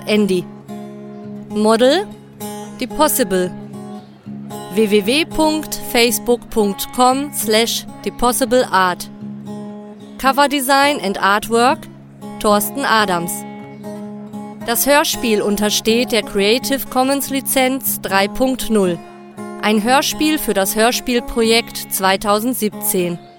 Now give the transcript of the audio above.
Andy. Model The Possible. www.facebook.com/thepossibleart. Cover Design and Artwork Thorsten Adams. Das Hörspiel untersteht der Creative Commons Lizenz 3.0. Ein Hörspiel für das Hörspielprojekt 2017.